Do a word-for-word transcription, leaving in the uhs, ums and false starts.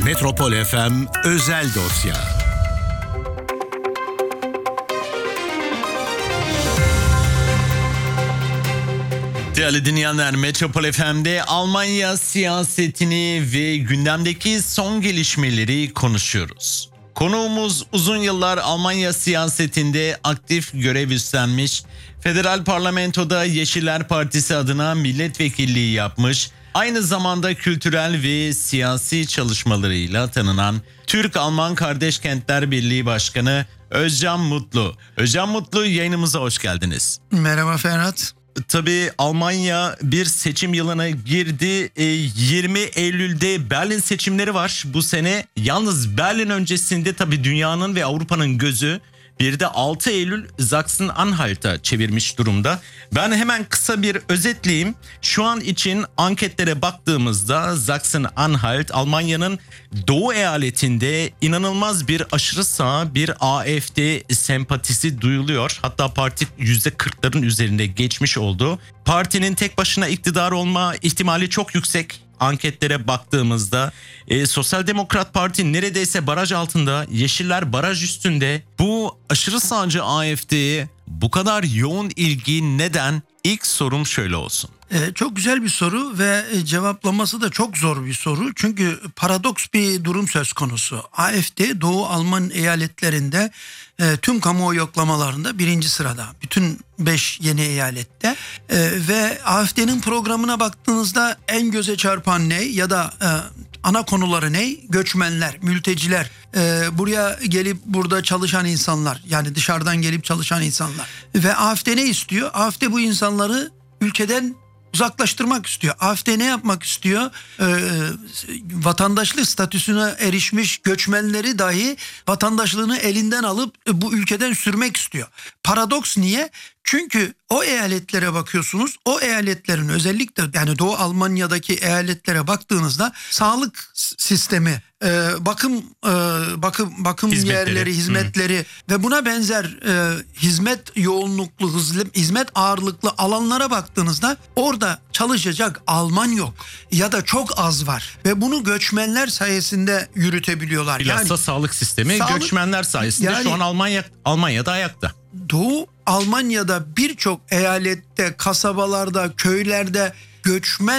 Metropol F M Özel Dosya. Değerli dinleyenler, Metropol F M'de Almanya siyasetini ve gündemdeki son gelişmeleri konuşuyoruz. Konuğumuz uzun yıllar Almanya siyasetinde aktif görev üstlenmiş, Federal Parlamento'da Yeşiller Partisi adına milletvekilliği yapmış, aynı zamanda kültürel ve siyasi çalışmalarıyla tanınan Türk-Alman Kardeş Kentler Birliği Başkanı Özcan Mutlu. Özcan Mutlu, yayınımıza hoş geldiniz. Merhaba Ferhat. Tabii Almanya bir seçim yılına girdi. yirmi Eylül'de Berlin seçimleri var bu sene. Yalnız Berlin öncesinde tabii dünyanın ve Avrupa'nın gözü bir de altı Eylül Sachsen-Anhalt'a çevirmiş durumda. Ben hemen kısa bir özetleyeyim. Şu an için anketlere baktığımızda Sachsen-Anhalt Almanya'nın doğu eyaletinde inanılmaz bir aşırı sağ bir A F D sempatisi duyuluyor. Hatta parti yüzde kırkların üzerinde geçmiş oldu. Partinin tek başına iktidar olma ihtimali çok yüksek. Anketlere baktığımızda e, Sosyal Demokrat Parti neredeyse baraj altında, Yeşiller baraj üstünde. Bu aşırı sağcı A F D'ye bu kadar yoğun ilgi neden? İlk sorum şöyle olsun. Ee, çok güzel bir soru ve cevaplaması da çok zor bir soru. Çünkü paradoks bir durum söz konusu. A F D Doğu Alman eyaletlerinde e, tüm kamuoyu yoklamalarında birinci sırada. Bütün beş yeni eyalette. E, ve A F D'nin programına baktığınızda en göze çarpan ne ya da e, ana konuları ne? Göçmenler, mülteciler, e, buraya gelip burada çalışan insanlar, yani dışarıdan gelip çalışan insanlar. Ve A F D ne istiyor? A F D bu insanları ülkeden uzaklaştırmak istiyor. A F D ne yapmak istiyor? Ee, vatandaşlık statüsüne erişmiş göçmenleri dahi vatandaşlığını elinden alıp bu ülkeden sürmek istiyor. Paradoks niye? Çünkü o eyaletlere bakıyorsunuz, o eyaletlerin özellikle yani Doğu Almanya'daki eyaletlere baktığınızda sağlık sistemi, e, bakım e, bakım bakım Hizmetleri. yerleri, hizmetleri Hı. ve buna benzer e, hizmet yoğunluklu, hizmet ağırlıklı alanlara baktığınızda orada çalışacak Alman yok ya da çok az var ve bunu göçmenler sayesinde yürütebiliyorlar. Bilhassa yani sağlık sistemi sağlık, göçmenler sayesinde yani, şu an Almanya Almanya'da ayakta. Doğu Almanya'da birçok eyalette, kasabalarda, köylerde göçmen